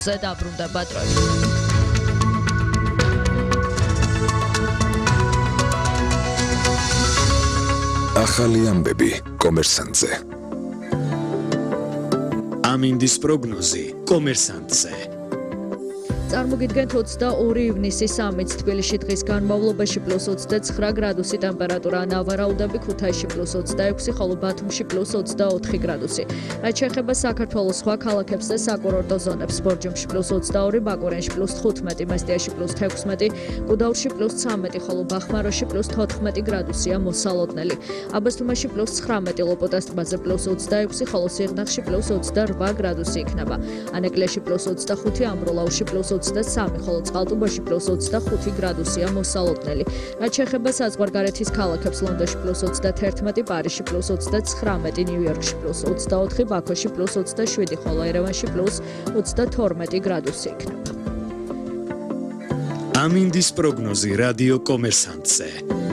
დაბრუნდება დროით. ახალი ამბები კომერსანტზე. ამინდის პროგნოზი კომერსანტზე. წარმოგიდგენთ 22 ივნისის სამიც თბილისში დღის განმავლობაში +29 გრადუსი ტემპერატურა, ნავარაუდები ქუთაისში +26, ხოლო ბათუმში +24 გრადუსი. რაც შეეხება საქართველოს სხვა ქალაქებს და საკურორტო ზონებს, ბორჯომში +22, ბაკურენში +15, მესტიაში +16, გუდაურში +13, ხოლო ბახმაროში +14 გრადუსია მოსალოდნელი. აბასთუმანში +19, ლოპოტას ტბაზე +26, ხოლო სიღნაღში +28 გრადუსი იქნება. ანეკლიაში +25, ამბროლაუში +23, ხოლო წყალტუბოში +25 გრადუსია მოსალოდნელი. რაც შეეხება საზღვარგარეთის ქალაქებს, ლონდონში +31, პარიზში +29, ნიუ-იორკში +24, ბაქოში +27, ხოლო ერევანში +22 გრადუსი იქნება. ამინდის პროგნოზი რადიო კომერსანტზე.